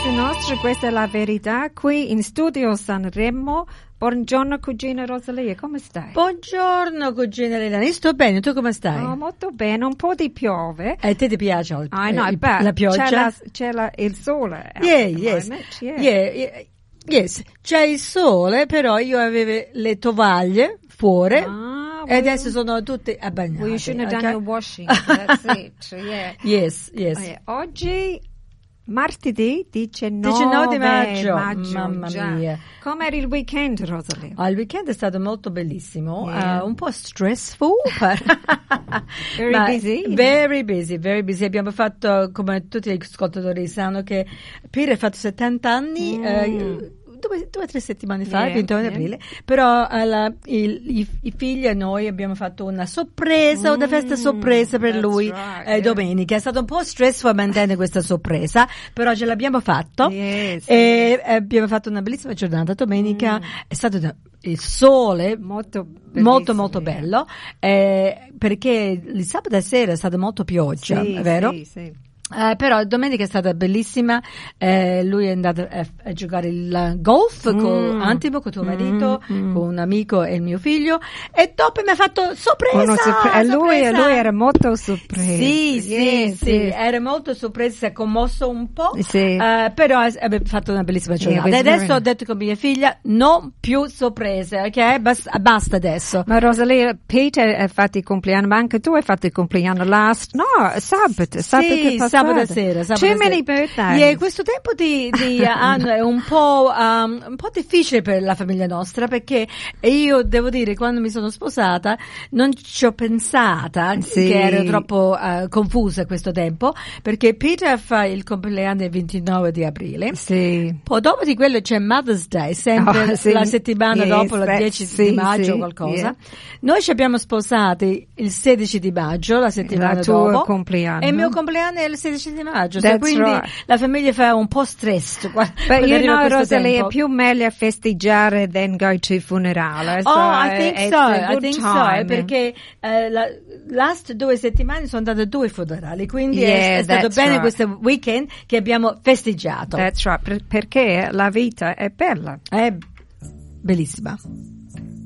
Amici nostri, questa è la verità. Qui in studio Sanremo. Buongiorno cugina Rosalia, come stai? Buongiorno cugina Liliana, io sto bene, tu come stai? Oh, molto bene, un po' di piove. A te ti piace la pioggia? C'è il sole. Yes. C'è il sole, però io avevo le tovaglie fuori e adesso sono tutte abbagnate. Well, you shouldn't have done your washing, that's it, yeah. Yes. Oggi martedì 19 di maggio. Mamma mia. Com'era il weekend, Rosalie? Il weekend è stato molto bellissimo, un po' stressful. Very busy. Abbiamo fatto, come tutti gli ascoltatori sanno, che Peter ha fatto 70 anni. 2 o 3 settimane fa, il 21 aprile, però i figli e noi abbiamo fatto una sorpresa, una festa sorpresa per lui domenica. È stato un po' stressful mantenere questa sorpresa, però ce l'abbiamo fatto e abbiamo fatto una bellissima giornata domenica. È stato il sole molto bello, perché il sabato sera è stata molto pioggia, vero? Sì. Però domenica è stata bellissima, lui è andato a giocare il golf con Antimo, con tuo marito, con un amico e il mio figlio, e dopo mi ha fatto sorpresa. E lui era molto sorpreso. Sì, era molto sorpreso, si è commosso un po', però ha fatto una bellissima giornata. E adesso ho detto con mia figlia, non più sorprese, ok? Basta adesso. Ma Rosalia, Peter ha fatto il compleanno, ma anche tu hai fatto il compleanno sabato sera. Too many birthdays. Questo tempo di anno è un po' difficile per la famiglia nostra, perché io devo dire, quando mi sono sposata non ci ho pensata, che ero troppo confusa questo tempo, perché Peter fa il compleanno il 29 di aprile. Poi dopo di quello c'è Mother's Day, sempre la settimana dopo, la 10 di maggio o qualcosa. Noi ci abbiamo sposati il 16 di maggio, la settimana dopo. Compleanno. E il mio compleanno è il 16 di maggio, quindi la famiglia fa un po' stress. But you know, Rosalia, è più meglio festeggiare than go to funerale. I think so, perché last 2 settimane sono andate 2 funerali, quindi è stato bene questo weekend che abbiamo festeggiato. That's right, perché la vita è bella. È bellissima.